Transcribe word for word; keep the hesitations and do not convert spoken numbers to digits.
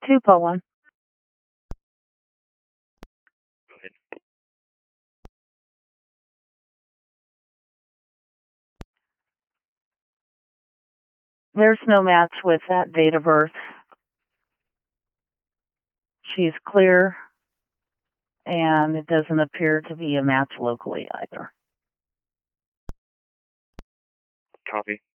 Two Poland. Go ahead. There's no match with that date of birth. She's clear, and it doesn't appear to be a match locally either. Copy.